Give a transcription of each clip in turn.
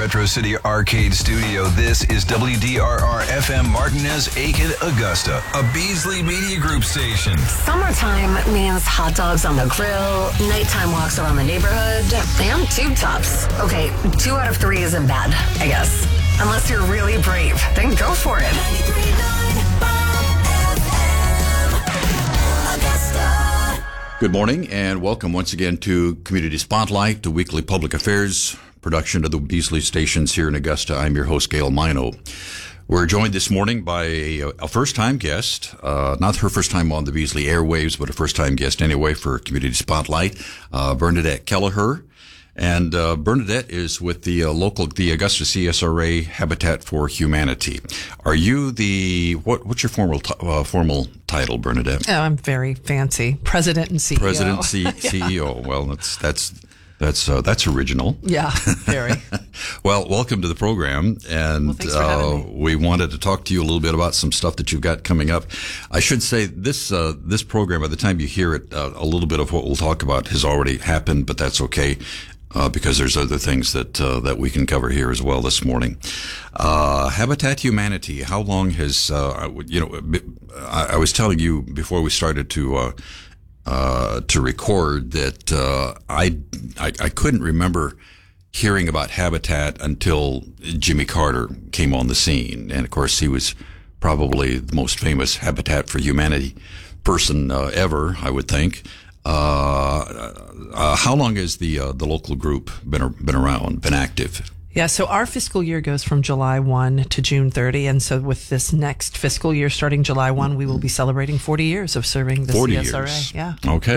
Retro City Arcade Studio, this is WDRR-FM Martinez, Aiken, Augusta, a Beasley Media Group station. Summertime means hot dogs on the grill, nighttime walks around the neighborhood, and tube tops. Okay, 2 out of 3 isn't bad, I guess. Unless you're really brave, then go for it. 93.9 Augusta. Good morning and welcome once again to Community Spotlight, the weekly public affairs production of the Beasley stations here in Augusta. I'm your host, Gail Mino. We're joined this morning by a first-time guest, not her first time on the Beasley airwaves, but a first-time guest anyway for Community Spotlight, Bernadette Kelleher. And Bernadette is with the Augusta CSRA Habitat for Humanity. Are you what's your formal title, Bernadette? Oh, I'm very fancy. President and CEO. President CEO. Well, that's original. Yeah, very. Well, welcome to the program, and well, thanks for having me. We wanted to talk to you a little bit about some stuff that you've got coming up. I should say this program, by the time you hear it, a little bit of what we'll talk about has already happened, but that's okay. Because there's other things that we can cover here as well this morning. Habitat Humanity. How long has I was telling you before we started to record that I couldn't remember hearing about Habitat until Jimmy Carter came on the scene, and of course he was probably the most famous Habitat for Humanity person ever, I would think. How long has the local group been around, been active? Yeah, so our fiscal year goes from July 1 to June 30, and so with this next fiscal year starting July 1, we will be celebrating 40 years of serving the 40 CSRA. Years. Yeah. Okay.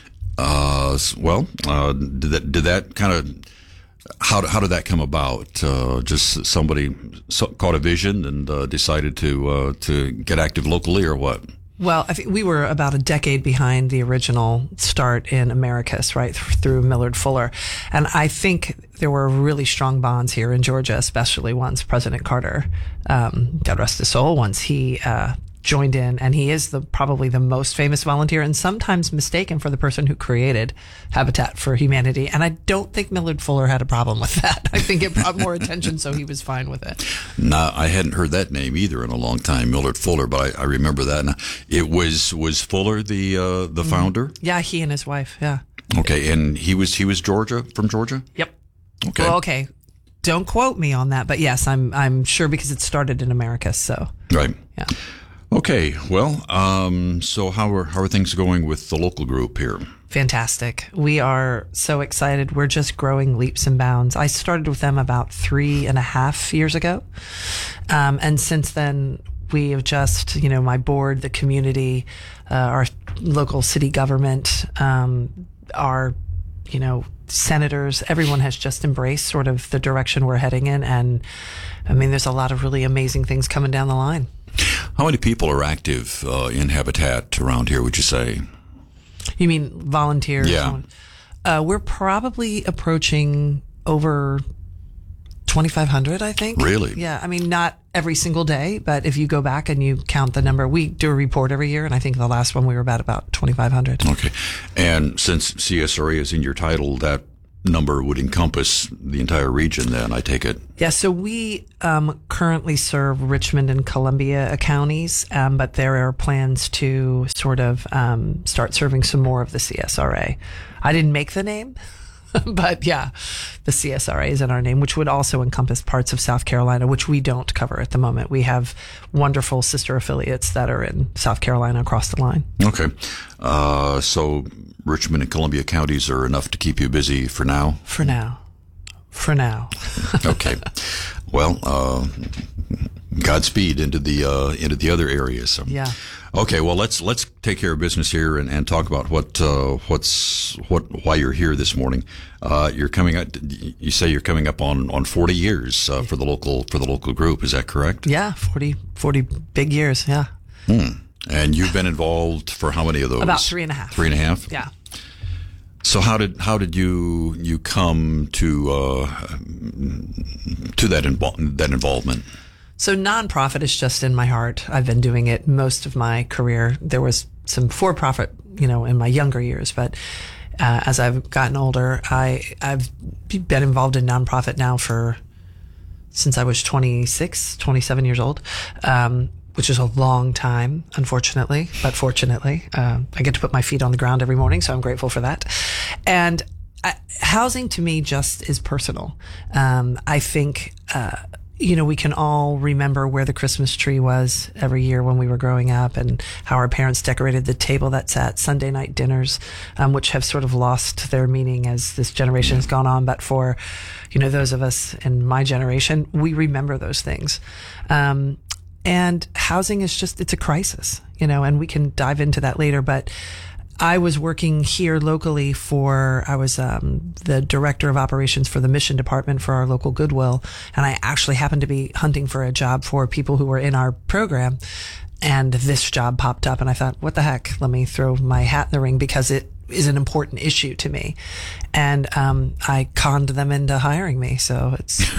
Did that kind of how did that come about? Just somebody caught a vision and decided to get active locally, or what? Well, I think we were about a decade behind the original start in Americus, right, through Millard Fuller. And I think there were really strong bonds here in Georgia, especially once President Carter, God rest his soul, once he joined in. And he is probably the most famous volunteer and sometimes mistaken for the person who created Habitat for Humanity. And I don't think Millard Fuller had a problem with that. I think it brought more attention, so he was fine with it. No, I hadn't heard that name either in a long time, Millard Fuller, but I remember that. And it was Fuller the founder? Yeah, he and his wife, yeah. Okay, and he was from Georgia? Yep. Okay. Well, okay. Don't quote me on that, but yes, I'm sure because it started in Americus, so. Right. Yeah. Okay, well, so how are things going with the local group here? Fantastic. We are so excited. We're just growing leaps and bounds. I started with them about 3.5 years ago. And since then, we have just, my board, the community, our local city government, our, senators, everyone has just embraced sort of the direction we're heading in. And I mean, there's a lot of really amazing things coming down the line. How many people are active in Habitat around here, would you say? You mean volunteers? Yeah. We're probably approaching over 2,500, I think. Really? Yeah. I mean, not every single day, but if you go back and you count the number, we do a report every year, and I think the last one we were about 2,500. Okay. And since CSRA is in your title, that number would encompass the entire region then, I take it. Yeah, so we currently serve Richmond and Columbia counties, but there are plans to sort of start serving some more of the CSRA. I didn't make the name, but yeah, the CSRA is in our name, which would also encompass parts of South Carolina, which we don't cover at the moment. We have wonderful sister affiliates that are in South Carolina across the line. Okay. So Richmond and Columbia counties are enough to keep you busy for now? For now. Okay. Well, Godspeed into the other areas. So. Yeah. Okay. Well, let's take care of business here and talk about why you're here this morning. You're coming up. You say you're coming up on 40 years for the local group. Is that correct? Yeah. 40 big years. Yeah. And you've been involved for how many of those? About 3.5. 3.5? Yeah. So how did you come to that involvement? So nonprofit is just in my heart. I've been doing it most of my career. There was some for-profit, in my younger years, but as I've gotten older, I've been involved in nonprofit now for since I was 27 years old, which is a long time, unfortunately, but fortunately. I get to put my feet on the ground every morning, so I'm grateful for that. And housing to me just is personal. I think, we can all remember where the Christmas tree was every year when we were growing up and how our parents decorated the table that's at Sunday night dinners, which have sort of lost their meaning as this generation has gone on. But for, those of us in my generation, we remember those things. And housing is it's a crisis, and we can dive into that later. But I was working here locally I was the director of operations for the mission department for our local Goodwill. And I actually happened to be hunting for a job for people who were in our program. And this job popped up and I thought, what the heck? Let me throw my hat in the ring because it is an important issue to me. And I conned them into hiring me. So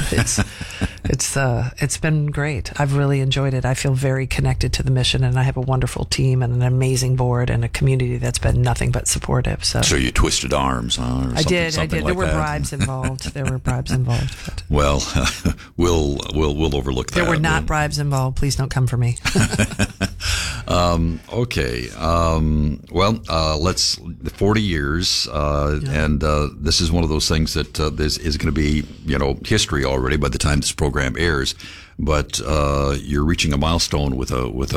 it's been great. I've really enjoyed it. I feel very connected to the mission and I have a wonderful team and an amazing board and a community that's been nothing but supportive. So you twisted arms, huh? I did. Like there were that. bribes involved. But. Well, we'll overlook that. There were not bribes involved. Please don't come for me. Okay. Let's 40 years, and this is one of those things that this is going to be, history already by the time this program airs. But you're reaching a milestone with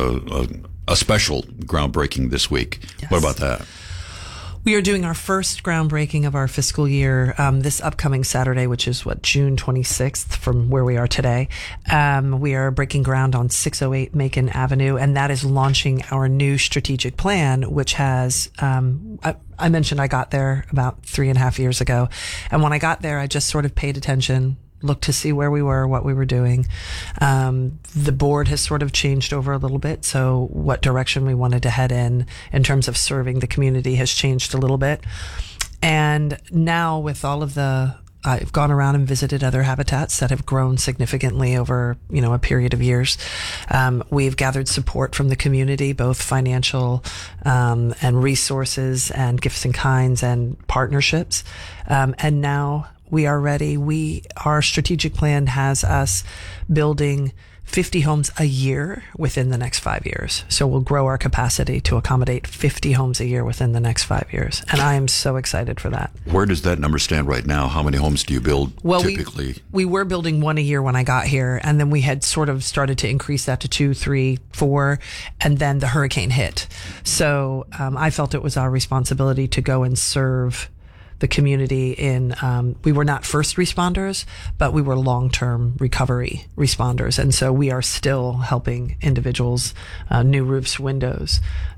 a special groundbreaking this week. Yes. What about that? We are doing our first groundbreaking of our fiscal year this upcoming Saturday, which is June 26th from where we are today. We are breaking ground on 608 Macon Avenue, and that is launching our new strategic plan, which has, I mentioned I got there about 3.5 years ago. And when I got there, I just sort of paid attention, looked to see where we were, what we were doing. The board has sort of changed over a little bit. So what direction we wanted to head in terms of serving the community has changed a little bit. And now with all of I've gone around and visited other habitats that have grown significantly over, a period of years. We've gathered support from the community, both financial, and resources and gifts in kinds and partnerships. And now we are ready. Our strategic plan has us building 50 homes a year within the next 5 years. So we'll grow our capacity to accommodate 50 homes a year within the next 5 years. And I am so excited for that. Where does that number stand right now? How many homes do you build typically? We were building one a year when I got here. And then we had sort of started to increase that to 2, 3, 4. And then the hurricane hit. So I felt it was our responsibility to go and serve the community we were not first responders, but we were long-term recovery responders. And so we are still helping individuals, new roofs, windows.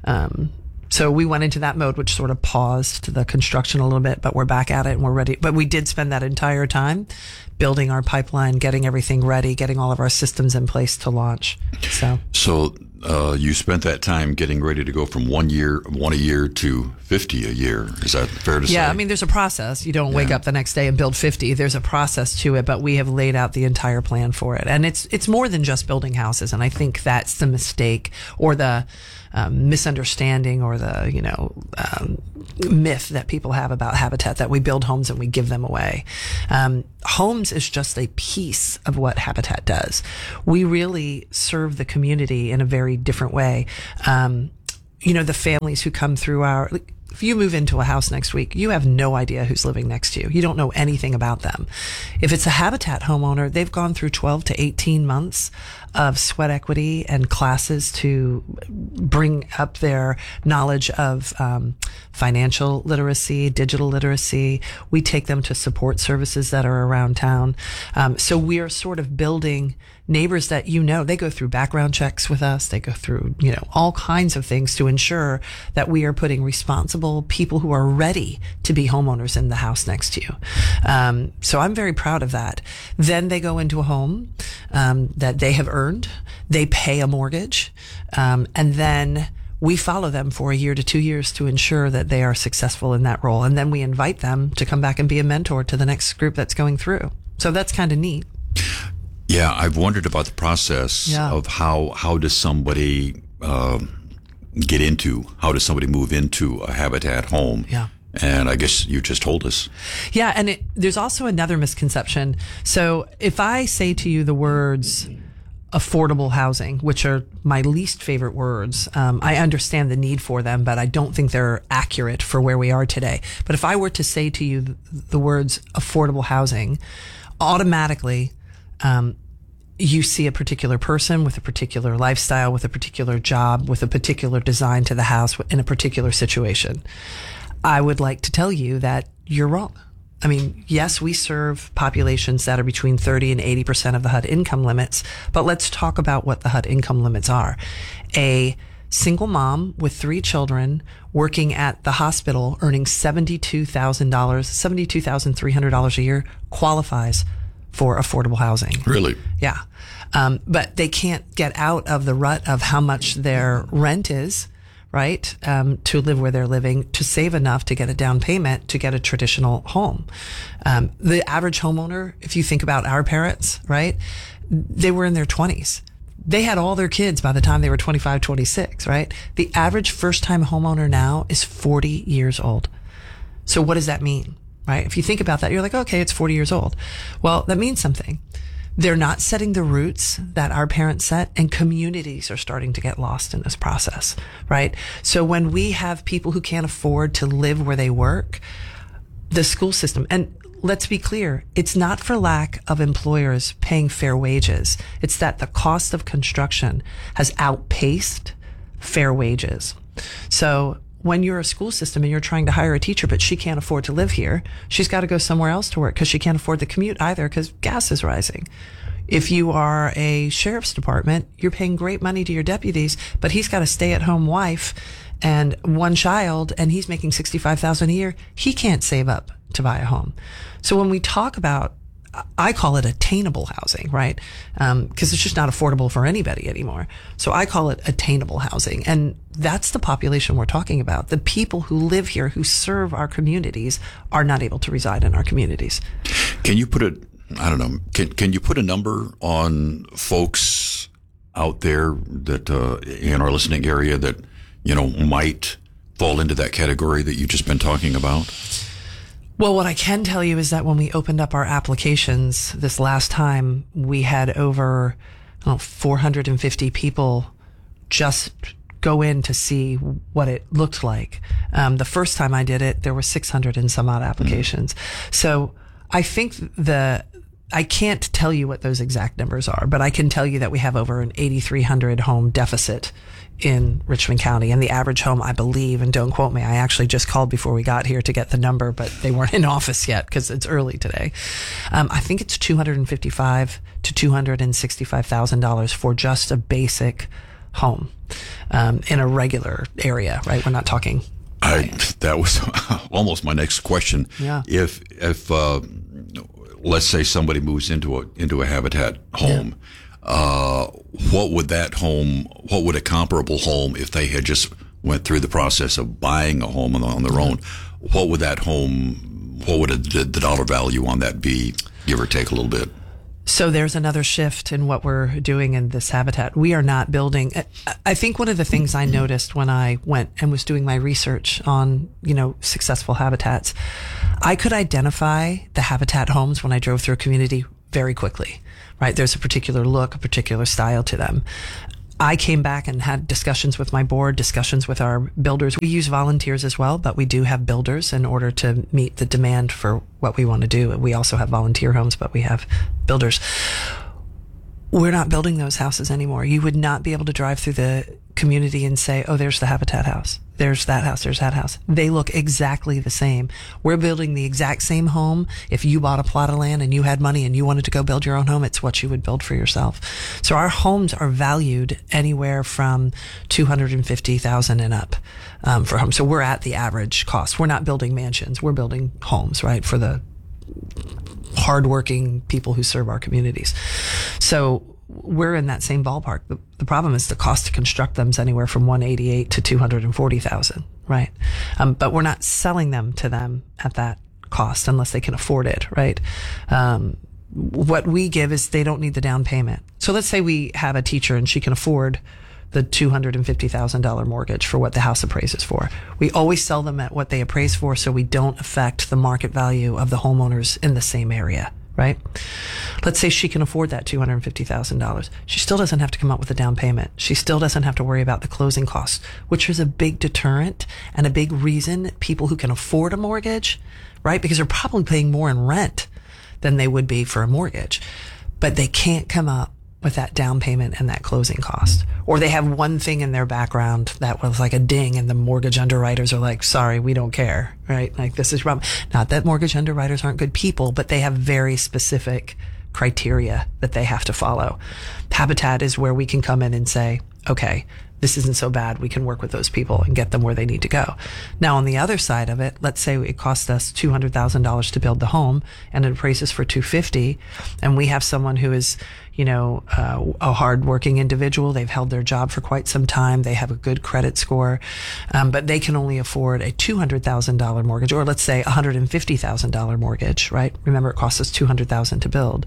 So we went into that mode, which sort of paused the construction a little bit, but we're back at it and we're ready. But we did spend that entire time building our pipeline, getting everything ready, getting all of our systems in place to launch. So you spent that time getting ready to go from one a year to 50 a year. Is that fair to say? Yeah, I mean, there's a process. You don't wake up the next day and build 50. There's a process to it, but we have laid out the entire plan for it. And it's more than just building houses. And I think that's the mistake or the misunderstanding or the, myth that people have about Habitat, that we build homes and we give them away. Homes is just a piece of what Habitat does. We really serve the community in a very different way. The families who come through if you move into a house next week, you have no idea who's living next to you. You don't know anything about them. If it's a Habitat homeowner, they've gone through 12 to 18 months of sweat equity and classes to bring up their knowledge of financial literacy, digital literacy. We take them to support services that are around town. So we are sort of building neighbors that they go through background checks with us. They go through, all kinds of things to ensure that we are putting responsible people who are ready to be homeowners in the house next to you. So I'm very proud of that. Then they go into a home that they have earned. They pay a mortgage. And then we follow them for 1 year to 2 years to ensure that they are successful in that role. And then we invite them to come back and be a mentor to the next group that's going through. So that's kind of neat. Yeah, I've wondered about the process of how does somebody how does somebody move into a Habitat home? Yeah. And I guess you just told us. Yeah, and there's also another misconception. So if I say to you the words affordable housing, which are my least favorite words, I understand the need for them, but I don't think they're accurate for where we are today. But if I were to say to you the words affordable housing, automatically you see a particular person with a particular lifestyle, with a particular job, with a particular design to the house in a particular situation. I would like to tell you that you're wrong. I mean, yes, we serve populations that are between 30 and 80% of the HUD income limits, but let's talk about what the HUD income limits are. A single mom with 3 children working at the hospital earning $72,300 a year qualifies for affordable housing. Really? Yeah. But they can't get out of the rut of how much their rent is, right? To live where they're living, to save enough to get a down payment to get a traditional home. The average homeowner, if you think about our parents, right? They were in their 20s. They had all their kids by the time they were 25, 26, right? The average first-time homeowner now is 40 years old. So what does that mean, right? If you think about that, you're like, okay, it's 40 years old. Well, that means something. They're not setting the roots that our parents set, and communities are starting to get lost in this process, right? So when we have people who can't afford to live where they work, the school system, and let's be clear, it's not for lack of employers paying fair wages. It's that the cost of construction has outpaced fair wages. So when you're a school system and you're trying to hire a teacher, but she can't afford to live here, she's got to go somewhere else to work because she can't afford the commute either because gas is rising. If you are a sheriff's department, you're paying great money to your deputies, but he's got a stay-at-home wife and 1 child, and he's making $65,000 a year. He can't save up to buy a home. So when we talk about, I call it attainable housing, right? Because it's just not affordable for anybody anymore. So I call it attainable housing. And that's the population we're talking about. The people who live here, who serve our communities, are not able to reside in our communities. Can you put it, I don't know, can you put a number on folks out there that in our listening area that, might fall into that category that you've just been talking about? Well, what I can tell you is that when we opened up our applications this last time, we had over 450 people just go in to see what it looked like. The first time I did it, there were 600 and some odd applications. So I think I can't tell you what those exact numbers are, but I can tell you that we have over an 8,300 home deficit in Richmond County. And the average home, I believe, and don't quote me, I actually just called before we got here to get the number, but they weren't in office yet because it's early today. I think it's $255,000 to $265,000 for just a basic home in a regular area, right? We're not talking. That was almost my next question. Yeah. If let's say somebody moves into a Habitat home, what would a comparable home, if they had just went through the process of buying a home on their own, what would the dollar value on that be, give or take a little bit? So there's another shift in what we're doing in this Habitat. We are not building. I think one of the things I noticed when I went and was doing my research on, successful habitats, I could identify the Habitat homes when I drove through a community very quickly, right? There's a particular look, a particular style to them. I came back and had discussions with my board, discussions with our builders. We use volunteers as well, but we do have builders in order to meet the demand for what we want to do. We also have volunteer homes, but we have builders. We're not building those houses anymore. You would not be able to drive through the community and say, oh, there's the Habitat house. There's that house. There's that house. They look exactly the same. We're building the exact same home. If you bought a plot of land and you had money and you wanted to go build your own home, it's what you would build for yourself. So our homes are valued anywhere from $250,000 and up for homes. So we're at the average cost. We're not building mansions. We're building homes, right, for the hardworking people who serve our communities. So we're in that same ballpark. The problem is the cost to construct them is anywhere from $188,000 to $240,000, right? But we're not selling them to them at that cost unless they can afford it, right? What we give is they don't need the down payment. So let's say we have a teacher and she can afford the $250,000 mortgage for what the house appraises for. We always sell them at what they appraise for, so we don't affect the market value of the homeowners in the same area, right? Let's say she can afford that $250,000. She still doesn't have to come up with a down payment. She still doesn't have to worry about the closing costs, which is a big deterrent and a big reason people who can afford a mortgage, right? Because they're probably paying more in rent than they would be for a mortgage, but they can't come up with that down payment and that closing cost. Or they have one thing in their background that was like a ding, and the mortgage underwriters are like, sorry, we don't care, right? Like, this is wrong. Not that mortgage underwriters aren't good people, but they have very specific criteria that they have to follow. Habitat is where we can come in and say, okay, this isn't so bad. We can work with those people and get them where they need to go. Now, on the other side of it, let's say it cost us $200,000 to build the home and it appraises for $250,000, and we have someone who is, a hardworking individual. They've held their job for quite some time. They have a good credit score, but they can only afford a $200,000 mortgage, or let's say $150,000 mortgage, right? Remember, it costs us $200,000 to build.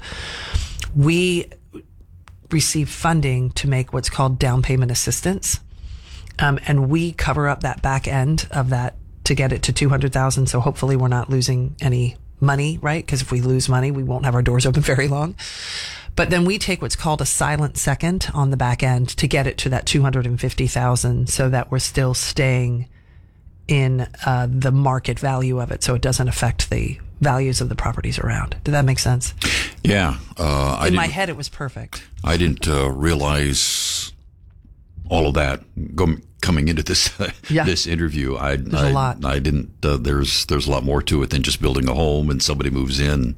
We receive funding to make what's called down payment assistance. And we cover up that back end of that to get it to $200,000. So hopefully we're not losing any money, right? Because if we lose money, we won't have our doors open very long. But then we take what's called a silent second on the back end to get it to that $250,000, so that we're still staying in the market value of it, so it doesn't affect the values of the properties around. Did that make sense? Yeah. In my head, it was perfect. I didn't realize all of that coming into this this interview. There's a lot. I didn't. There's a lot more to it than just building a home and somebody moves in.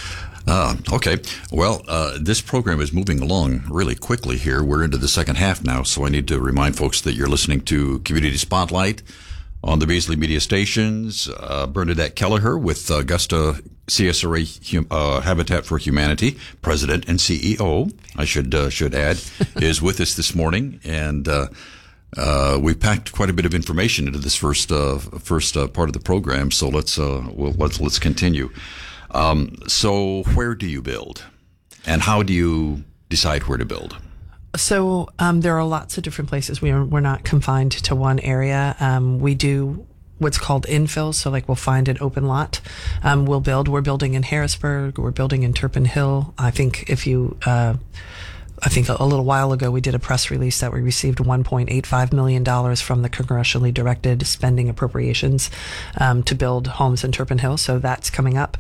Okay. Well, this program is moving along really quickly here. We're into the second half now, so I need to remind folks that you're listening to Community Spotlight on the Beasley Media Stations. Bernadette Kelleher with Augusta CSRA Habitat for Humanity, President and CEO, I should add, is with us this morning, and we packed quite a bit of information into this first part of the program. So let's continue. So where do you build, and how do you decide where to build? So there are lots of different places. We're not confined to one area. We do what's called infill. So like we'll find an open lot. We'll build. We're building in Harrisburg. We're building in Turpin Hill. I think I think a little while ago we did a press release that we received $1.85 million from the congressionally directed spending appropriations to build homes in Turpin Hill. So that's coming up.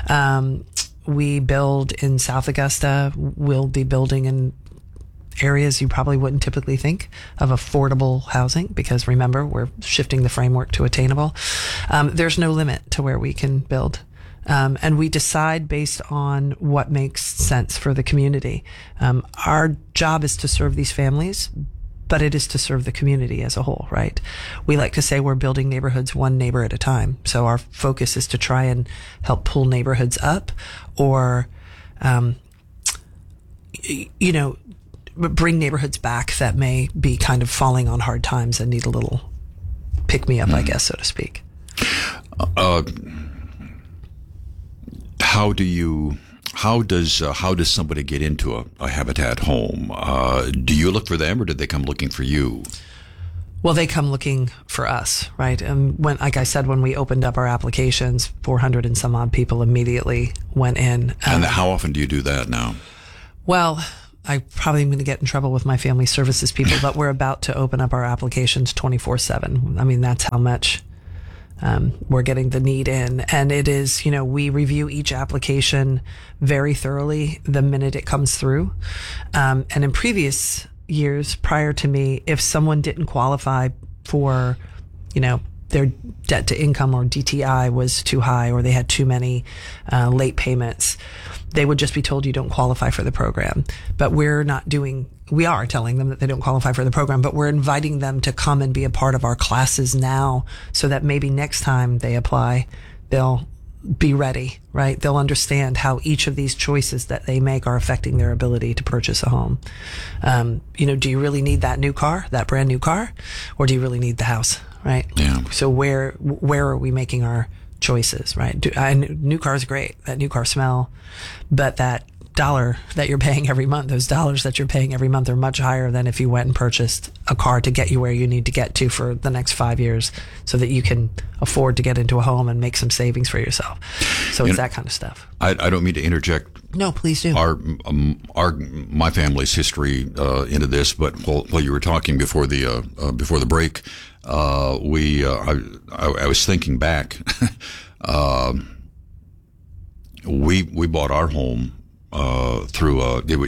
We build in South Augusta. We'll be building in areas you probably wouldn't typically think of affordable housing, because remember, we're shifting the framework to attainable. There's no limit to where we can build. And we decide based on what makes sense for the community. Our job is to serve these families, but it is to serve the community as a whole, right? We like to say we're building neighborhoods one neighbor at a time. So our focus is to try and help pull neighborhoods up, or, bring neighborhoods back that may be kind of falling on hard times and need a little pick me up, I guess, so to speak. How does somebody get into a Habitat home? Do you look for them, or did they come looking for you? Well, they come looking for us, right? And like I said, when we opened up our applications, 400 and some odd people immediately went in. And how often do you do that now? Well, I probably am going to get in trouble with my family services people, but we're about to open up our applications 24/7. I mean, that's how much we're getting the need in. And it is, we review each application very thoroughly the minute it comes through. And in previous years prior to me, if someone didn't qualify for, their debt to income or DTI was too high, or they had too many late payments, they would just be told you don't qualify for the program. But we are telling them that they don't qualify for the program, but we're inviting them to come and be a part of our classes now, so that maybe next time they apply, they'll be ready, right? They'll understand how each of these choices that they make are affecting their ability to purchase a home. Do you really need that new car, that brand new car, or do you really need the house, right? Yeah. So where are we making our choices, right? New car is great, that new car smell, but that dollar that you're paying every month, those dollars that you're paying every month are much higher than if you went and purchased a car to get you where you need to get to for the next 5 years so that you can afford to get into a home and make some savings for yourself. So it's that kind of stuff. I don't mean to interject. No, please do. My family's history into this, but while you were talking before the break, I was thinking back. We bought our home through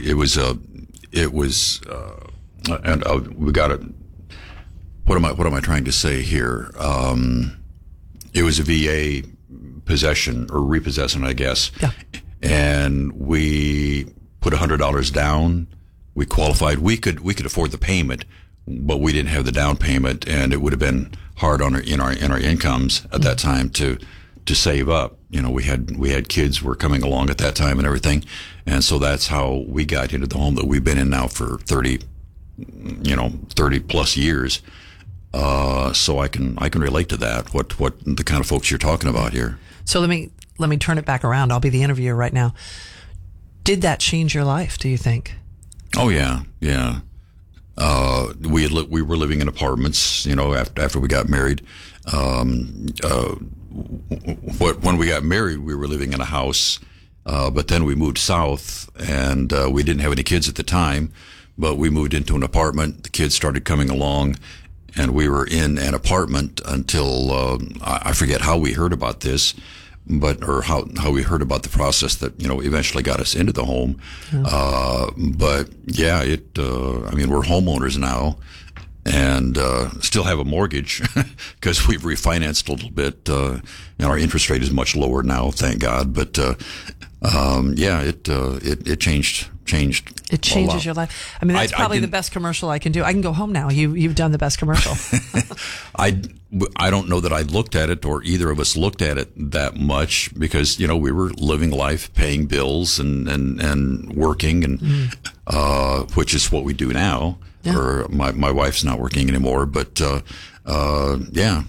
we got a. What am I trying to say here? It was a VA possession or repossession, I guess. Yeah. And we put $100 down. We qualified. We could afford the payment, but we didn't have the down payment, and it would have been hard on our incomes at that time to save up. You know, we had kids were coming along at that time and everything, and so that's how we got into the home that we've been in now for 30 plus years. So I can relate to that. What the kind of folks you're talking about here. So let me turn it back around. I'll be the interviewer right now. Did that change your life, do you think? Oh yeah. We were living in apartments, you know, after we got married. When we got married, we were living in a house, but then we moved south, and we didn't have any kids at the time, but we moved into an apartment. The kids started coming along, and we were in an apartment until I forget how we heard about this, or how we heard about the process that, you know, eventually got us into the home. But yeah, I mean, we're homeowners now, and still have a mortgage because we've refinanced a little bit, and our interest rate is much lower now, thank God. But yeah, it changed. It changes your life. I mean, that's probably the best commercial I can do. I can go home now. You've done the best commercial. I don't know that I looked at it, or either of us looked at it that much, because, you know, we were living life, paying bills and working, and which is what we do now. Yeah. Or my wife's not working anymore, but yeah,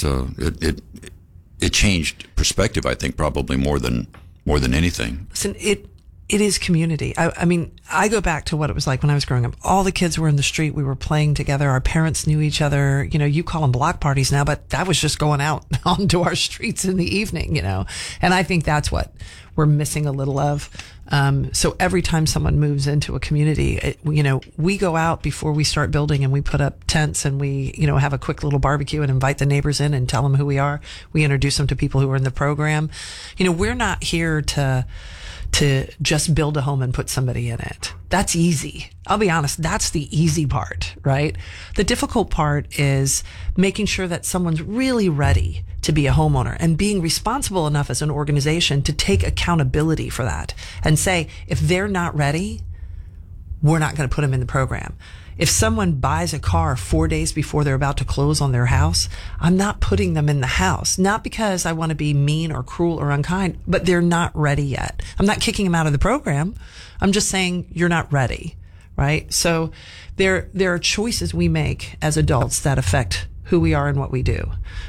it changed perspective, I think, probably more than anything. Listen, it is community. I mean, I go back to what it was like when I was growing up. All the kids were in the street. We were playing together. Our parents knew each other. You know, you call them block parties now, but that was just going out onto our streets in the evening, you know. And I think that's what we're missing a little of. So every time someone moves into a community, you know, we go out before we start building, and we put up tents, and we, you know, have a quick little barbecue and invite the neighbors in and tell them who we are. We introduce them to people who are in the program. You know, we're not here to just build a home and put somebody in it. That's easy. I'll be honest, that's the easy part, right? The difficult part is making sure that someone's really ready to be a homeowner, and being responsible enough as an organization to take accountability for that and say, if they're not ready, we're not going to put them in the program. If someone buys a car 4 days before they're about to close on their house, I'm not putting them in the house. Not because I want to be mean or cruel or unkind, but they're not ready yet. I'm not kicking them out of the program. I'm just saying you're not ready, right? So there are choices we make as adults that affect who we are and what we do.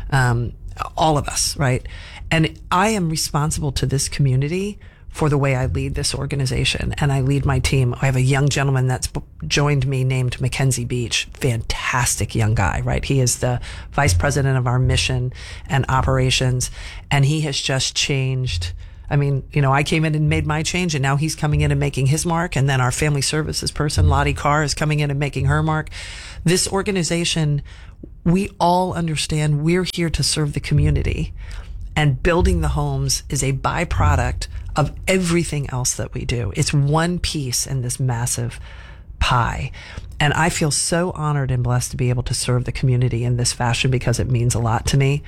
All of us, right? And I am responsible to this community for the way I lead this organization, and I lead my team. I have a young gentleman that's joined me named Mackenzie Beach. Fantastic young guy, right? He is the vice president of our mission and operations, and he has just changed. I mean, you know, I came in and made my change, and now he's coming in and making his mark. And then our family services person, Lottie Carr, is coming in and making her mark. This organization, we all understand we're here to serve the community, and building the homes is a byproduct of everything else that we do. It's one piece in this massive pie. And I feel so honored and blessed to be able to serve the community in this fashion, because it means a lot to me.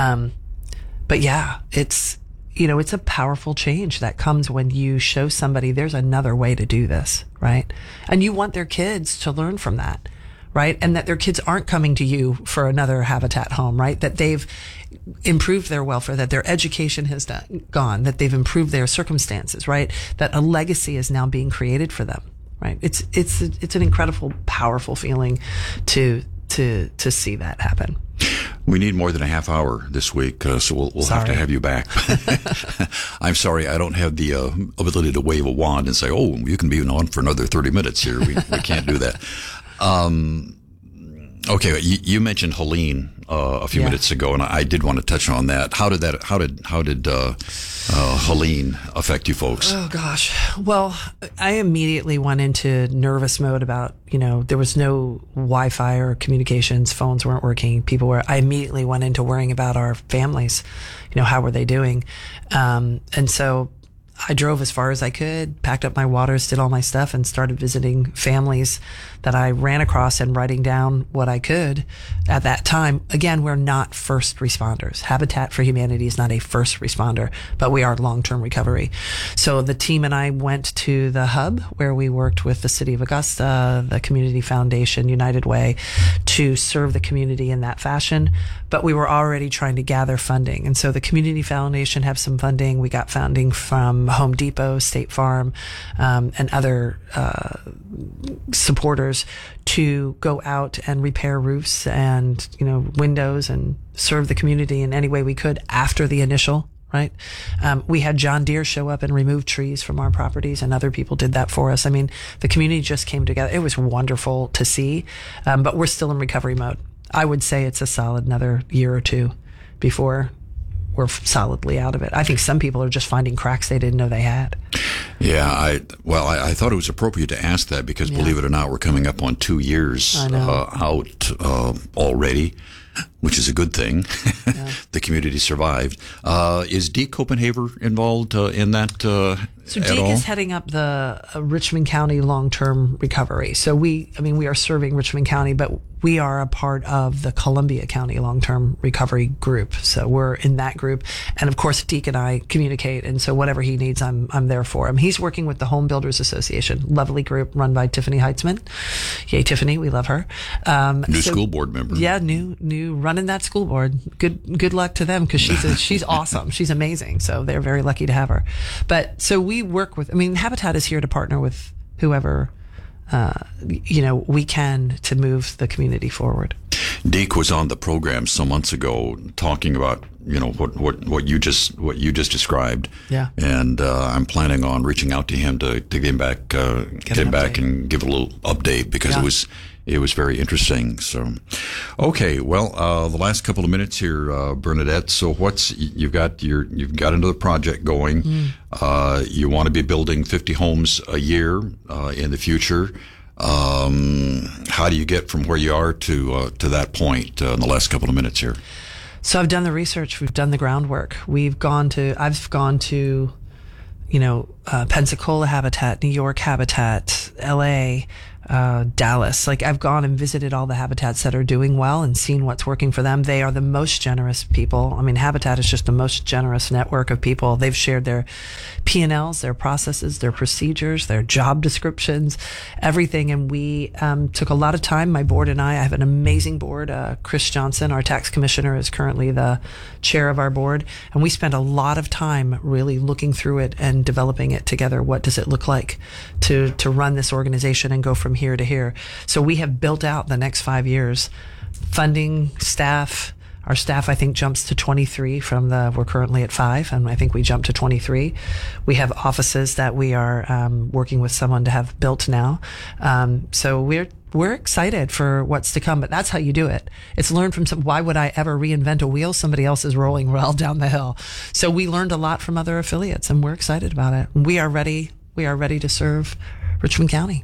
But yeah, it's, you know, it's a powerful change that comes when you show somebody there's another way to do this, right? And you want their kids to learn from that, right? And that their kids aren't coming to you for another Habitat home, right? That they've improved their welfare, that their education has gone, that they've improved their circumstances, right? That a legacy is now being created for them, right? It's an incredible, powerful feeling to see that happen. We need more than a half hour this week, so we'll have to have you back. I'm sorry, I don't have the ability to wave a wand and say, "Oh, you can be on for another 30 minutes here." We can't do that. Okay, you mentioned Helene a few minutes ago, and I did want to touch on that. How did Helene affect you folks? Oh gosh. Well, I immediately went into nervous mode about, there was no Wi-Fi or communications, phones weren't working. I immediately went into worrying about our families, how were they doing? And so I drove as far as I could, packed up my waters, did all my stuff, and started visiting families that I ran across and writing down what I could at that time. Again, we're not first responders. Habitat for Humanity is not a first responder, but we are long-term recovery. So the team and I went to the hub where we worked with the City of Augusta, the Community Foundation, United Way, to serve the community in that fashion. But we were already trying to gather funding. And so the Community Foundation have some funding. We got funding from Home Depot, State Farm, and other supporters to go out and repair roofs and windows and serve the community in any way we could after the initial. Right. We had John Deere show up and remove trees from our properties, and other people did that for us. I mean, the community just came together. It was wonderful to see, but we're still in recovery mode. I would say it's a solid another year or two before we're solidly out of it. I think some people are just finding cracks they didn't know they had. Yeah, I thought it was appropriate to ask that because, believe it or not, we're coming up on 2 years out already, which is a good thing. Yeah. The community survived. Is Deke Copenhaver involved in that So Deke is heading up the Richmond County long-term recovery. So we are serving Richmond County, but we are a part of the Columbia County long-term recovery group. So we're in that group. And of course, Deke and I communicate. And so whatever he needs, I'm there for him. He's working with the Home Builders Association, lovely group run by Tiffany Heitzman. Yay, Tiffany. We love her. New school board member. Yeah, new running that school board. Good luck to them because she's awesome. She's amazing. So they're very lucky to have her. But so we work with, Habitat is here to partner with whoever we can to move the community forward. Deke was on the program some months ago talking about what you just described. Yeah. And I'm planning on reaching out to him to get him back and give a little update because it was very interesting. So, okay, well, the last couple of minutes here, Bernadette. So, you've got another project going. You want to be building 50 homes a year in the future. How do you get from where you are to that point in the last couple of minutes here? So, I've done the research. We've done the groundwork. I've gone to Pensacola Habitat, New York Habitat, LA, Dallas. I've gone and visited all the habitats that are doing well and seen what's working for them. They are the most generous people. Habitat is just the most generous network of people. They've shared their P&Ls, their processes, their procedures, their job descriptions, everything. And we took a lot of time. My board and I have an amazing board. Chris Johnson, our tax commissioner, is currently the chair of our board. And we spent a lot of time really looking through it and developing it together. What does it look like to run this organization and go from here to here? So we have built out the next 5 years, funding, staff. Our staff, I think, jumps to 23 we're currently at 5, and I think we jump to 23. We have offices that we are working with someone to have built now. So we're excited for what's to come, but that's how you do it. It's learned from why would I ever reinvent a wheel? Somebody else is rolling well down the hill. So we learned a lot from other affiliates, and we're excited about it. We are ready to serve Richmond County.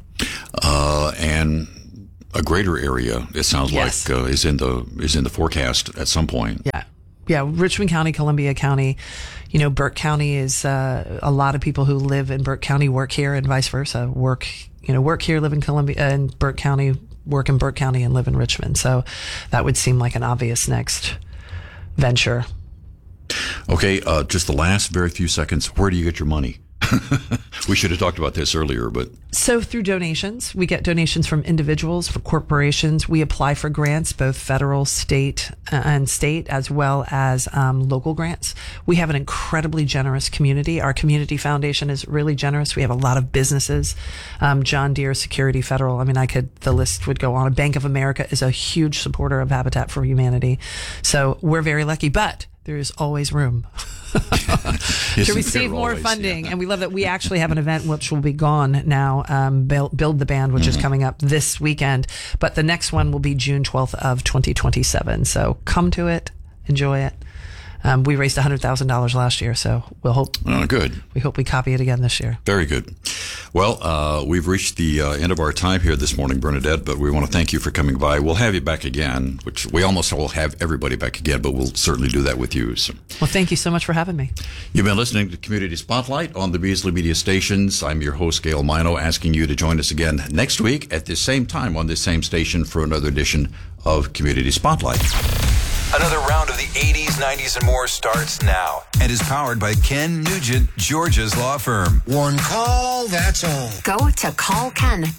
And a greater area, it sounds like, is in the forecast at some point. Yeah. Richmond County, Columbia County, Burke County is, a lot of people who live in Burke County work here and vice versa. Work here, live in Columbia, and Burke County, work in Burke County and live in Richmond. So that would seem like an obvious next venture. Okay. Just the last very few seconds. Where do you get your money? We should have talked about this earlier, but... So through donations, we get donations from individuals, for corporations. We apply for grants, both federal, state, as well as local grants. We have an incredibly generous community. Our community foundation is really generous. We have a lot of businesses. John Deere, Security Federal. I mean, the list would go on. Bank of America is a huge supporter of Habitat for Humanity. So we're very lucky, but there is always room to receive more funding. Yeah. And we love that we actually have an event which will be gone now, Build the Band, which is coming up this weekend. But the next one will be June 12th of 2027. So come to it, enjoy it. We raised $100,000 last year, so we'll hope. Oh, good. We hope we copy it again this year. Very good. Well, we've reached the end of our time here this morning, Bernadette, but we want to thank you for coming by. We'll have you back again, which we almost will have everybody back again, but we'll certainly do that with you. So. Well, thank you so much for having me. You've been listening to Community Spotlight on the Beasley Media Stations. I'm your host, Gail Mino, asking you to join us again next week at the same time on this same station for another edition of Community Spotlight. Another round of the 80s, 90s, and more starts now and is powered by Ken Nugent, Georgia's law firm. One call, that's all. Go to callken.com.